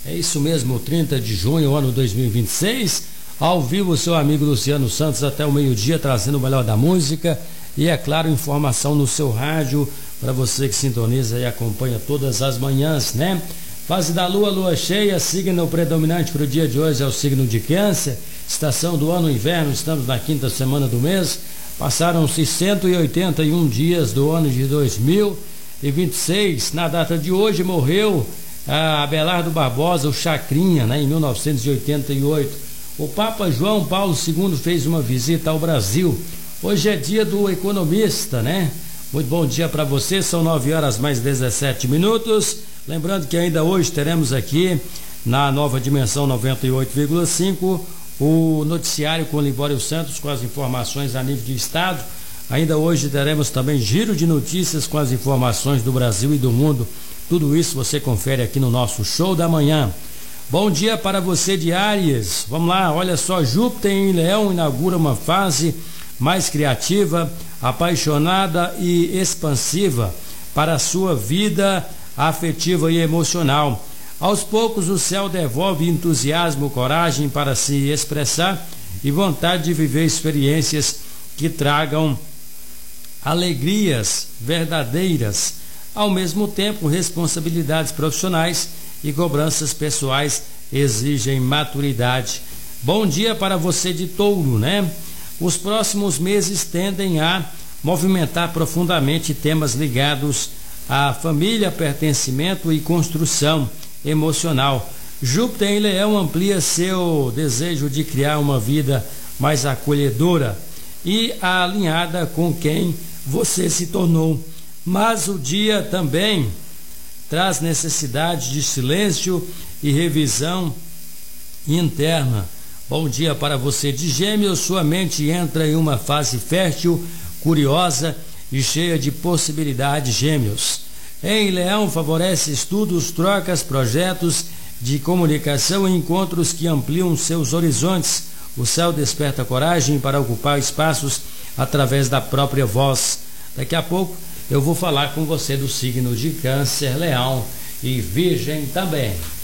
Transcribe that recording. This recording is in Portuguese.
É isso mesmo, 30 de junho, ano 2026. Ao vivo, seu amigo Luciano Santos até o meio-dia, trazendo o melhor da música e, é claro, informação no seu rádio para você que sintoniza e acompanha todas as manhãs, né? Fase da lua cheia, signo predominante para o dia de hoje é o signo de Câncer. Estação do ano inverno, estamos na quinta semana do mês. Passaram-se 181 dias do ano de 2026. Na data de hoje morreu Abelardo Barbosa, o Chacrinha, né, em 1988. O Papa João Paulo II fez uma visita ao Brasil. Hoje é dia do economista, né? Muito bom dia para você, são 9h mais 17 minutos. Lembrando que ainda hoje teremos aqui na Nova Dimensão 98,5 o noticiário com Libório Santos com as informações a nível de estado. Ainda hoje teremos também giro de notícias com as informações do Brasil e do mundo. Tudo isso você confere aqui no nosso Show da Manhã. Bom dia para você de Áries. Vamos lá, olha só, Júpiter em Leão inaugura uma fase mais criativa, apaixonada e expansiva para a sua vida afetiva e emocional. Aos poucos o céu devolve entusiasmo, coragem para se expressar e vontade de viver experiências que tragam alegrias verdadeiras. Ao mesmo tempo, responsabilidades profissionais e cobranças pessoais exigem maturidade. Bom dia para você de Touro, né? Os próximos meses tendem a movimentar profundamente temas ligados à família, pertencimento e construção emocional. Júpiter em Leão amplia seu desejo de criar uma vida mais acolhedora e alinhada com quem você se tornou. Mas o dia também traz necessidade de silêncio e revisão interna. Bom dia para você de Gêmeos, sua mente entra em uma fase fértil, curiosa e cheia de possibilidades. Gêmeos em Leão favorece estudos, trocas, projetos de comunicação e encontros que ampliam seus horizontes. O céu desperta coragem para ocupar espaços através da própria voz. Daqui a pouco eu vou falar com você do signo de Câncer, Leão e Virgem também.